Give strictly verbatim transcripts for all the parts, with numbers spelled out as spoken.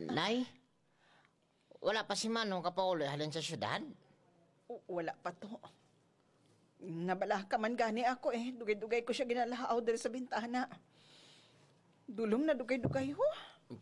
Nay, wala pa si Manong kapauloy halin sa syudad? O, wala pa to. Nabala ka man gani ako eh. Dugay-dugay ko siya ginalahaw dali sa bintana. Dulong na dugay-dugay ho.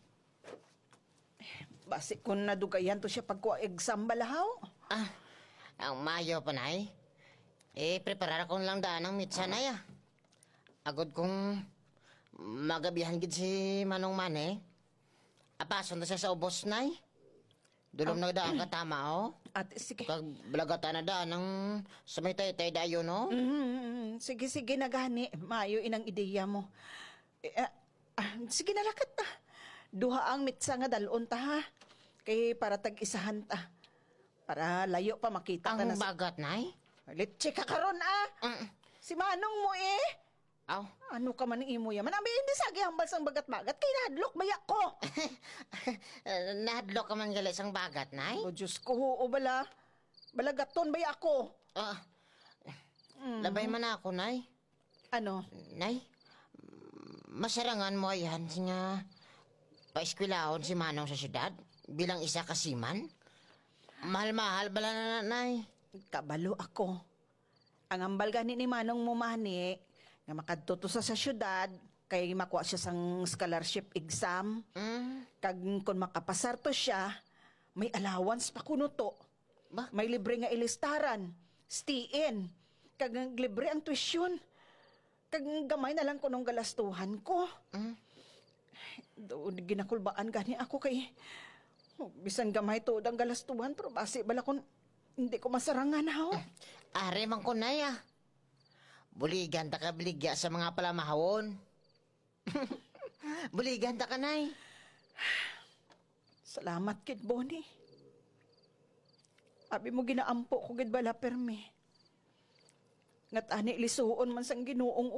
Basi kung nadugayan to siya pagkuha exam balahaw. Ah, ang mayo pa, Nay. Eh, preparar akong lang daan ng mitsa, Nay, ah. Agod kong magabihan gid si Manong Mane. Apason na siya sa ubos, Nay. Dulong na daan ka tama, oh. At sige. Kag balagata na daan ng sa may tay-tay dayo, no? Mm, sige, sige na gani. Mayo inang ideya mo. Eh, ah, ah, sige na lakat ta. Duha ang mitsa nga dalon ta ha. Kay para tag-isahan ta. Para layo pa makita ta Ang na sa... bagat, Nay? Litsi ka karon ah. Mm. Si Manong mo eh. Aw. Ano ka man imo yaman? Abi hindi sagi hambal sang bagat-bagat kay nahadlok baya ko. Nahadlok ka man gali sang bagat, Nay? O Diyos ko, o bala. Balagaton baya ako. Ah. Labay man ako, Nay. Ano? Nay, masarangan mo yan nga paeskwelahon si Manong sa syudad bilang isa kasiman. Mahal-mahal bala na, Nay. Kabalo ako. Ang ambal gani ni Manong mo mani, nga makadto to sa sa syudad, kay makuha siya sang scholarship exam. Mm. Kag kung makapasar to siya, may allowance pa kuno to. Ba? May libre nga ilistaran, stay-in, kag libre ang tuition. Kag gamay na lang kunong galastuhan ko. Mm. Doon ginakulbaan gani ako kay oh, bisan gamay to ang galastuhan pero basi bala kun hindi ko masarangan ha. Are man ko, Nay, ah. Buligan ta ka biligya sa mga palamahawon. Buligan ta ka, Nay. Salamat kid Bonnie. Abi mo ginaampo ko gid bala permi. Ngat ani lisuon man sang Ginoong